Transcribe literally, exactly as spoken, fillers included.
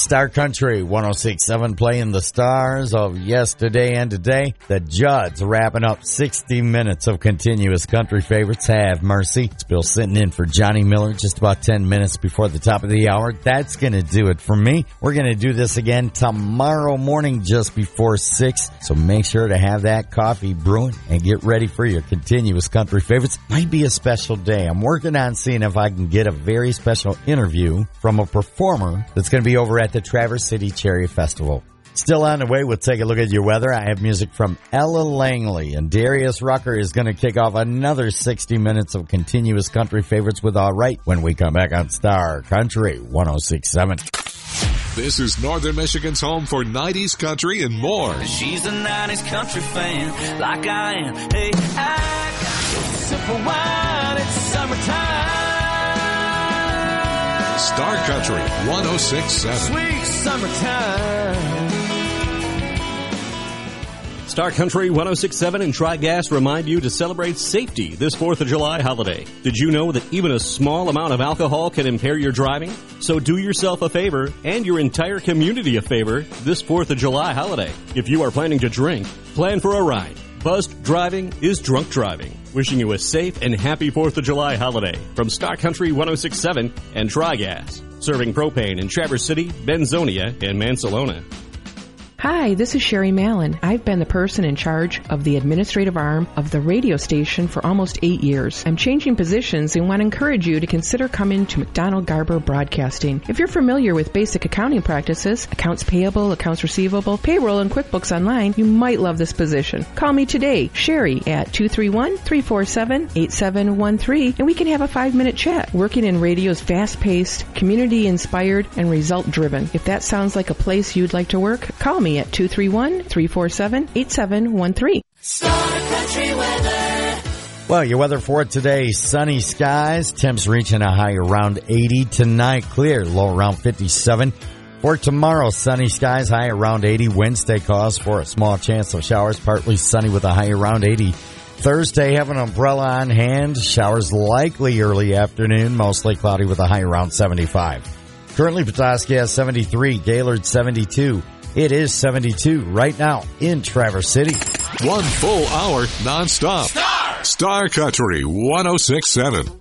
Star Country one oh six point seven playing the stars of yesterday and today. The Judds wrapping up sixty minutes of continuous country favorites. Have Mercy. It's Bill sitting in for Johnny Miller just about ten minutes before the top of the hour. That's going to do it for me. We're going to do this again tomorrow morning just before six. So make sure to have that coffee brewing and get ready for your continuous country favorites. Might be a special day. I'm working on seeing if I can get a very special interview from a performer that's going to be over at the Traverse City Cherry Festival. Still on the way, we'll take a look at your weather. I have music from Ella Langley, and Darius Rucker is going to kick off another sixty minutes of continuous country favorites with All Right when we come back on Star Country one oh six point seven. This is Northern Michigan's home for nineties country and more. She's a nineties country fan, like I am. Hey, I got a sip of wine, it's summertime. Star Country one oh six point seven. Sweet summertime. Star Country one oh six point seven and Tri-Gas remind you to celebrate safety this fourth of July holiday. Did you know that even a small amount of alcohol can impair your driving? So do yourself a favor and your entire community a favor this fourth of July holiday. If you are planning to drink, plan for a ride. Buzzed driving is drunk driving. Wishing you a safe and happy fourth of July holiday from Star Country one oh six point seven and Tri-Gas. Serving propane in Traverse City, Benzonia, and Mansalona. Hi, this is Sherry Mallon. I've been the person in charge of the administrative arm of the radio station for almost eight years. I'm changing positions and want to encourage you to consider coming to McDonald Garber Broadcasting. If you're familiar with basic accounting practices, accounts payable, accounts receivable, payroll, and QuickBooks Online, you might love this position. Call me today, Sherry, at two three one, three four seven, eight seven one three, and we can have a five-minute chat. Working in radio's fast-paced, community-inspired, and result-driven. If that sounds like a place you'd like to work, call me at two three one, three four seven, eight seven one three. Star Country weather. Well, your weather for today, sunny skies, temps reaching a high around eighty. Tonight, clear, low around fifty-seven. For tomorrow, sunny skies, high around eighty. Wednesday calls for a small chance of showers, partly sunny with a high around eighty. Thursday, have an umbrella on hand. Showers likely early afternoon, mostly cloudy with a high around seventy-five. Currently, Petoskey has seventy-three, Gaylord seventy-two. It is seventy-two right now in Traverse City. One full hour nonstop. Star! Star Country one oh six point seven.